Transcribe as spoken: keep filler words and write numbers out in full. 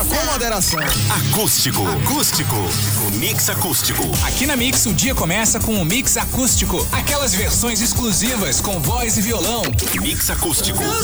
Beba com moderação. Acústico. Acústico. O Mix Acústico. Aqui na Mix o dia começa com o Mix Acústico. Aquelas versões exclusivas com voz e violão. Mix Acústico.